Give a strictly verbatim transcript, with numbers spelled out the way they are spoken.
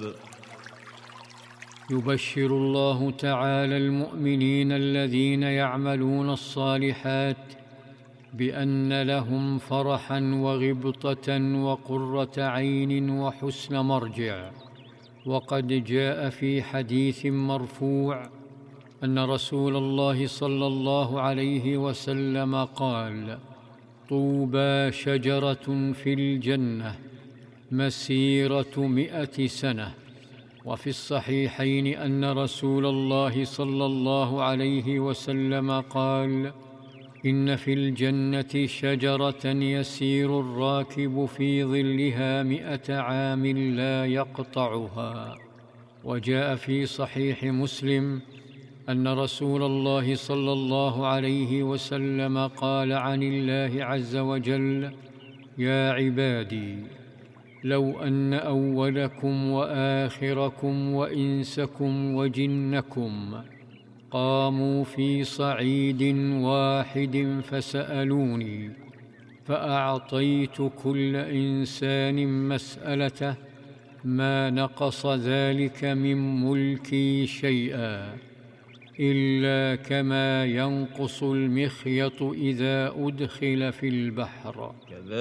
الرحب. يبشر الله تعالى المؤمنين الذين يعملون الصالحات بأن لهم فرحا وغبطة وقرة عين وحسن مرجع. وقد جاء في حديث مرفوع أن رسول الله صلى الله عليه وسلم قال: طوبى شجرة في الجنة مسيرة مئة سنة. وفي الصحيحين أن رسول الله صلى الله عليه وسلم قال: إن في الجنة شجرة يسير الراكب في ظلها مئة عام لا يقطعها. وجاء في صحيح مسلم أن رسول الله صلى الله عليه وسلم قال عن الله عز وجل: يا عبادي، لو أن أولكم وآخركم وإنسكم وجنكم قاموا في صعيد واحد فسألوني فأعطيت كل إنسان مسألته ما نقص ذلك من ملكي شيئا إلا كما ينقص المخيط إذا أدخل في البحر.